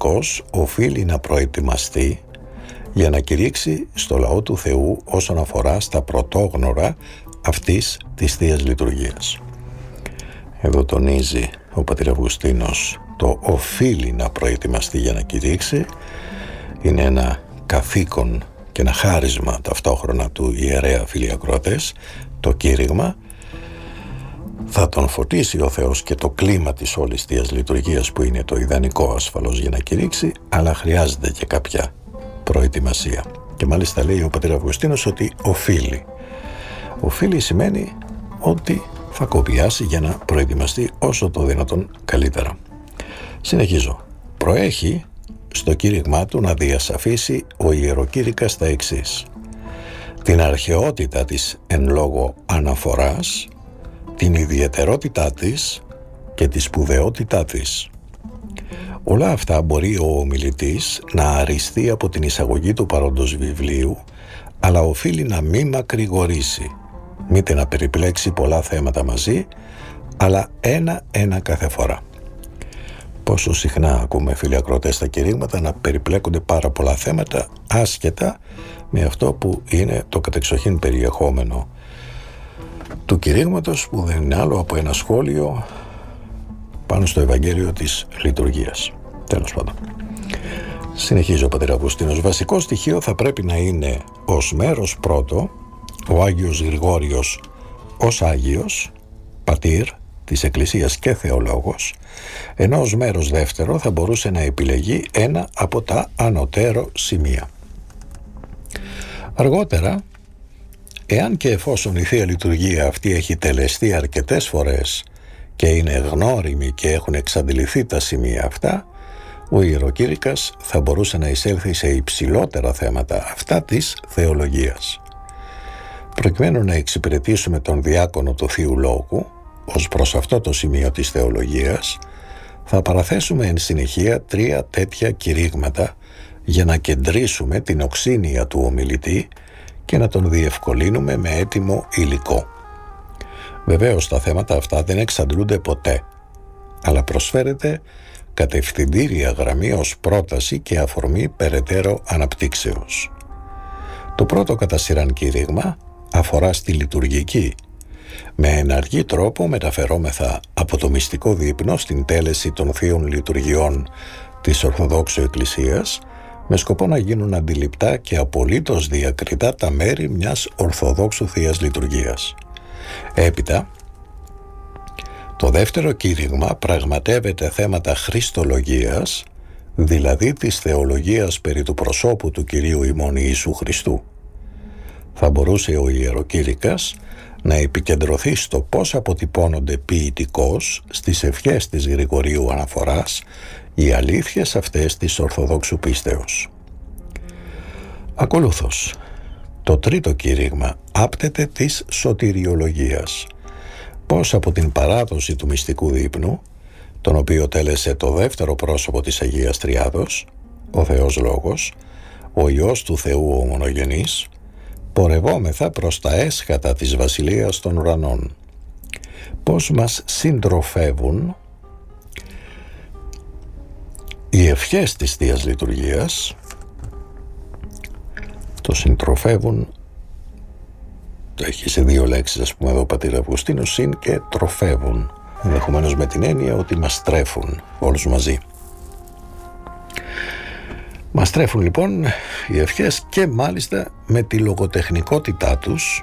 ιεροκήρυκος οφείλει να προετοιμαστεί για να κηρύξει στο λαό του Θεού όσον αφορά στα πρωτόγνωρα αυτής της Θείας Λειτουργίας. Εδώ τονίζει ο πατήρ Αυγουστίνος το οφείλει να προετοιμαστεί για να κηρύξει. Είναι ένα καθήκον και ένα χάρισμα ταυτόχρονα του ιερέα, φίλοι ακροατές. Το κήρυγμα θα τον φωτίσει ο Θεός και το κλίμα της όλης Θείας Λειτουργίας, που είναι το ιδανικό ασφαλώς για να κηρύξει, αλλά χρειάζεται και κάποια προετοιμασία. Και μάλιστα λέει ο πατήρ Αυγουστίνος ότι οφείλει. Οφείλει σημαίνει ότι θα κοπιάσει για να προετοιμαστεί όσο το δυνατόν καλύτερα. Συνεχίζω. Προέχει στο κήρυγμά του να διασαφίσει ο ιεροκήρυκας τα εξής: την αρχαιότητα της εν λόγω αναφοράς, την ιδιαιτερότητά της και τη σπουδαιότητά της. Όλα αυτά μπορεί ο ομιλητής να αριστεί από την εισαγωγή του παρόντος βιβλίου, αλλά οφείλει να μην μακρηγορήσει, μήτε να περιπλέξει πολλά θέματα μαζί, αλλά ένα κάθε φορά. Πόσο συχνά ακούμε, φίλοι ακροατές, στα κηρύγματα να περιπλέκονται πάρα πολλά θέματα άσχετα με αυτό που είναι το κατεξοχήν περιεχόμενο του κηρύγματος, που δεν είναι άλλο από ένα σχόλιο πάνω στο Ευαγγέλιο της Λειτουργίας. Τέλος πάντων. Συνεχίζει ο πατήρ Αυγουστίνος. Βασικό στοιχείο θα πρέπει να είναι ως μέρος πρώτο ο Άγιος Γρηγόριος ως Άγιος πατήρ της Εκκλησίας και θεολόγος, ενώ ως μέρος δεύτερο θα μπορούσε να επιλεγεί ένα από τα ανωτέρω σημεία. Αργότερα, εάν και εφόσον η Θεία Λειτουργία αυτή έχει τελεστεί αρκετές φορές και είναι γνώριμη και έχουν εξαντληθεί τα σημεία αυτά, ο ιεροκήρυκας θα μπορούσε να εισέλθει σε υψηλότερα θέματα αυτά της θεολογίας. Προκειμένου να εξυπηρετήσουμε τον διάκονο του Θείου Λόγου ως προς αυτό το σημείο της θεολογίας, θα παραθέσουμε εν συνεχεία 3 τέτοια κηρύγματα για να κεντρήσουμε την οξύνια του ομιλητή και να τον διευκολύνουμε με έτοιμο υλικό. Βεβαίως τα θέματα αυτά δεν εξαντλούνται ποτέ, αλλά προσφέρεται κατευθυντήρια γραμμή ως πρόταση και αφορμή περαιτέρω αναπτύξεως. Το πρώτο κατά σειράν κήρυγμα αφορά στη λειτουργική. Με εναργή τρόπο μεταφερόμεθα από το μυστικό δείπνο στην τέλεση των θείων λειτουργιών της Ορθοδόξου Εκκλησίας, με σκοπό να γίνουν αντιληπτά και απολύτως διακριτά τα μέρη μιας Ορθοδόξου Θείας Λειτουργίας. Έπειτα, το δεύτερο κήρυγμα πραγματεύεται θέματα χριστολογίας, δηλαδή της θεολογίας περί του προσώπου του Κυρίου ημών Ιησού Χριστού. Θα μπορούσε ο ιεροκήρυκας να επικεντρωθεί στο πώς αποτυπώνονται ποιητικώς στις ευχές της Γρηγορίου Αναφοράς οι αλήθειες αυτές της Ορθοδόξου πίστεως. Ακολούθως, το τρίτο κήρυγμα άπτεται της σωτηριολογίας. Πώς από την παράδοση του μυστικού δείπνου, τον οποίο τέλεσε το δεύτερο πρόσωπο της Αγίας Τριάδος, ο Θεός Λόγος, ο Υιός του Θεού ο Μονογενής, πορευόμεθα προς τα έσχατα της Βασιλείας των Ουρανών. Πώς μας συντροφεύουν οι ευχές της Θείας Λειτουργίας. Το συντροφεύουν το έχει σε 2 λέξεις, ας πούμε εδώ ο πατήρ Αυγουστίνος, συν και τροφεύουν, ενδεχομένως με την έννοια ότι μας τρέφουν όλους μαζί. Μας τρέφουν λοιπόν οι ευχές και μάλιστα με τη λογοτεχνικότητά τους,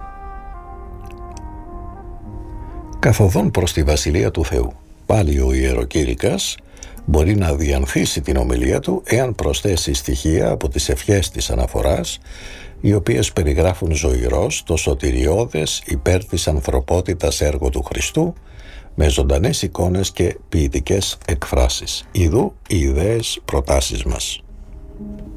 καθοδόν προς τη Βασιλεία του Θεού. Πάλι ο ιεροκήρυκας μπορεί να διανθίσει την ομιλία του εάν προσθέσει στοιχεία από τις ευχές της αναφοράς, οι οποίες περιγράφουν ζωηρός το σωτηριώδες υπέρ της ανθρωπότητας έργο του Χριστού, με ζωντανές εικόνες και ποιητικές εκφράσεις. Ιδού οι ιδέες προτάσεις μας.